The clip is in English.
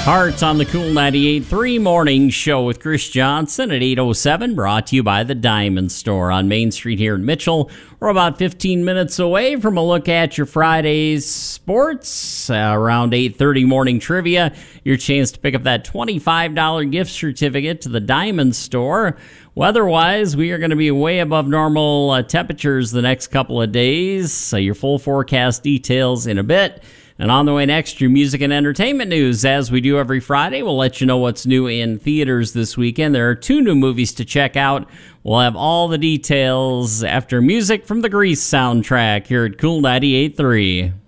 Hearts on the Cool 98.3 Morning Show with Chris Johnson at 8:07, brought to you by the Diamond Store on Main Street here in Mitchell. We're about 15 minutes away from a look at your Friday's sports. Around 8:30 morning trivia, your chance to pick up that $25 gift certificate to the Diamond Store. Weather-wise, we are going to be way above normal temperatures the next couple of days. So your full forecast details in a bit. And on the way next, your music and entertainment news. As we do every Friday, we'll let you know what's new in theaters this weekend. There are 2 new movies to check out. We'll have all the details after music from the Grease soundtrack here at Cool 98.3.